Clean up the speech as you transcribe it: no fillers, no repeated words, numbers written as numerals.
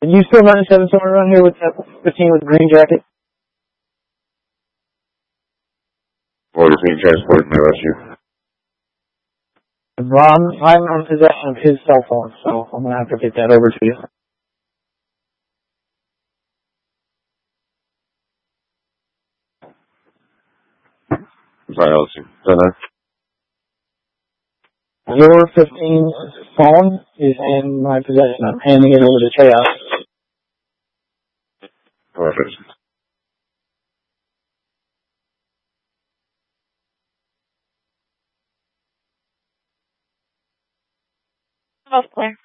Did you still 97 somewhere around here with that 15 with the green jacket? What is he transporting me with you? I'm in possession of his cell phone, so I'm going to have to get that over to you. Sorry, I'll see. Your 15 phone is in my possession. I'm handing it over to Chaos. Perfect. Both clear.